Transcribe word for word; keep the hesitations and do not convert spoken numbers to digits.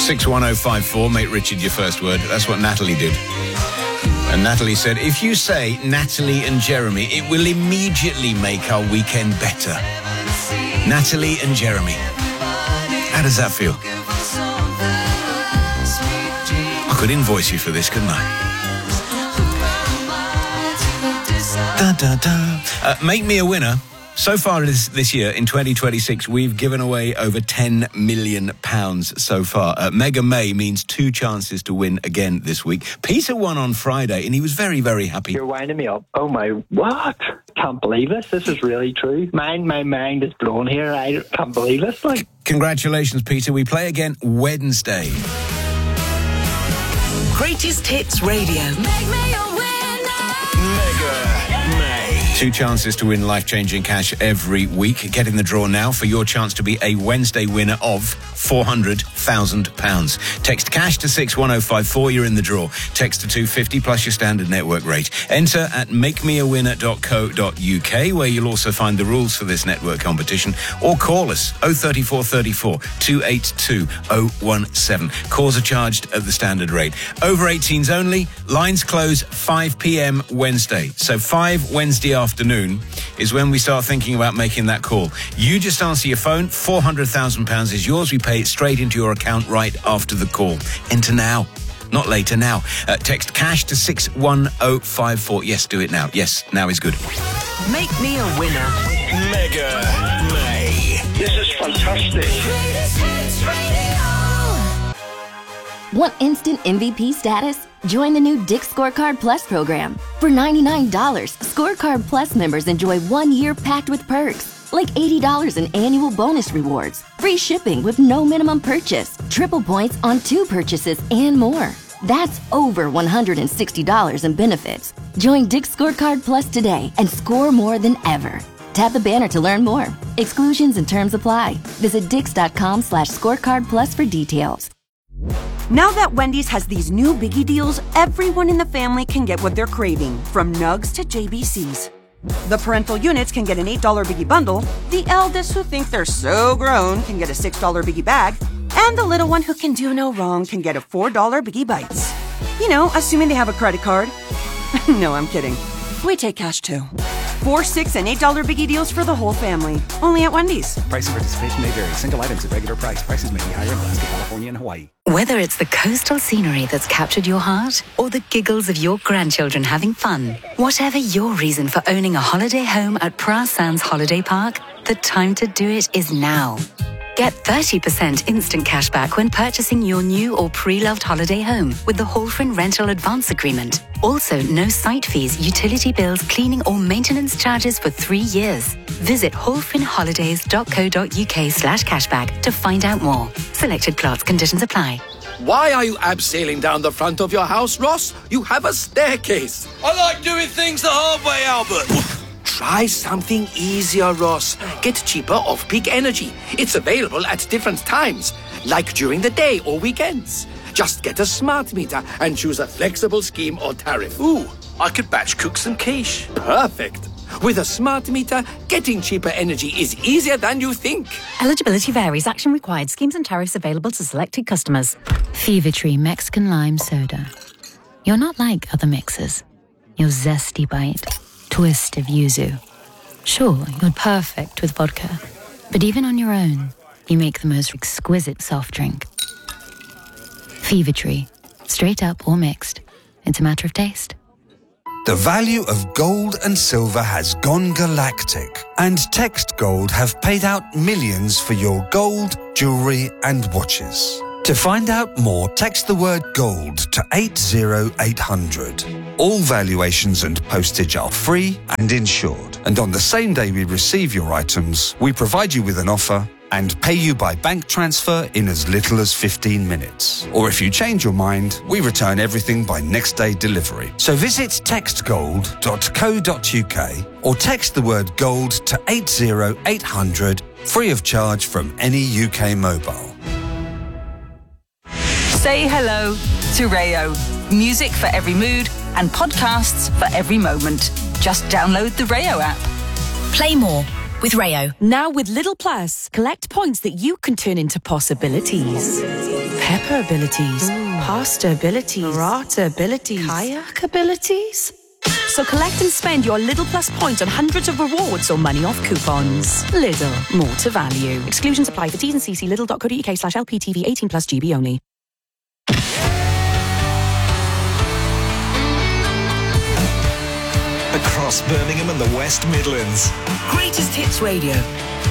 six one oh five four, make Richard your first word. That's what Natalie did. And Natalie said, if you say Natalie and Jeremy, it will immediately make our weekend better. Natalie and Jeremy. How does that feel? I could invoice you for this, couldn't I? Da, da, da. Uh, make me a winner. So far this, this year, in twenty twenty-six, we've given away over ten million pounds so far. Uh, Mega May means two chances to win again this week. Peter won on Friday, and he was very, very happy. You're winding me up. Oh, my... What? Can't believe this. This is really true. Mind, my mind is blown here. I can't believe this. Like. Congratulations, Peter. We play again Wednesday. Greatest Hits Radio. Make me a winner. Mega May. Two chances to win life-changing cash every week. Get in the draw now for your chance to be a Wednesday winner of four hundred thousand pounds. Text cash to six one oh five four. You're in the draw. Text to two fifty plus your standard network rate. Enter at make me a winner dot co dot uk, where you'll also find the rules for this network competition, or call us oh three four three four, two eight two oh one seven. Calls are charged at the standard rate. Over eighteens only. Lines close five p.m. Wednesday. So five Wednesday afternoon is when we start thinking about making that call. You just answer your phone. four hundred thousand pounds is yours. We pay it straight into your account right after the call. Enter now. Not later, now. Uh, text cash to six one oh five four. Yes, do it now. Yes, now is good. Make me a winner. Mega May. This is fantastic. Want instant M V P status? Join the new Dick's Scorecard Plus program. For ninety-nine dollars, Scorecard Plus members enjoy one year packed with perks, like eighty dollars in annual bonus rewards, free shipping with no minimum purchase, triple points on two purchases, and more. That's over one hundred sixty dollars in benefits. Join Dick's Scorecard Plus today and score more than ever. Tap the banner to learn more. Exclusions and terms apply. Visit dix.com slash scorecard plus for details. Now that Wendy's has these new biggie deals, everyone in the family can get what they're craving, from nugs to J B Cs. The parental units can get an eight dollar biggie bundle, the eldest who think they're so grown can get a six dollar biggie bag, and the little one who can do no wrong can get a four dollar biggie bites. You know, assuming they have a credit card. No, I'm kidding. We take cash too. Four, six, and eight dollar biggie deals for the whole family. Only at Wendy's. Price and participation may vary. Single items at regular price. Prices may be higher in Alaska, California, and Hawaii. Whether it's the coastal scenery that's captured your heart or the giggles of your grandchildren having fun, whatever your reason for owning a holiday home at Pras Sands Holiday Park, the time to do it is now. Get thirty percent instant cash back when purchasing your new or pre-loved holiday home with the Holfrin Rental Advance Agreement. Also, no site fees, utility bills, cleaning or maintenance charges for three years. Visit holfrinholidays.co.uk slash cashback to find out more. Selected plots, conditions apply. Why are you abseiling down the front of your house, Ross? You have a staircase. I like doing things the hard way, Albert. Try something easier, Ross. Get cheaper off-peak energy. It's available at different times, like during the day or weekends. Just get a smart meter and choose a flexible scheme or tariff. Ooh, I could batch cook some quiche. Perfect. With a smart meter, getting cheaper energy is easier than you think. Eligibility varies. Action required. Schemes and tariffs available to selected customers. Fever Tree Mexican Lime Soda. You're not like other mixers. Your zesty bite. Twist of yuzu. Sure, you're perfect with vodka. But even on your own, you make the most exquisite soft drink. Fever Tree. Straight up or mixed. It's a matter of taste. The value of gold and silver has gone galactic, and Text Gold have paid out millions for your gold, jewellery and watches. To find out more, text the word gold to eight zero eight hundred. All valuations and postage are free and insured. And on the same day we receive your items, we provide you with an offer and pay you by bank transfer in as little as fifteen minutes. Or if you change your mind, we return everything by next day delivery. So visit text gold dot co dot uk or text the word gold to eight zero eight hundred, free of charge from any U K mobile. Say hello to Rayo. Music for every mood and podcasts for every moment. Just download the Rayo app. Play more with Rayo. Now with Lidl Plus, collect points that you can turn into possibilities. pepper abilities, pasta abilities, rata abilities, kayak abilities. So collect and spend your Lidl Plus points on hundreds of rewards or money off coupons. Lidl, more to value. Exclusions apply for T's and C's. Lidl.co.uk slash LPTV eighteen plus G B only. Across Birmingham and the West Midlands. Greatest Hits Radio.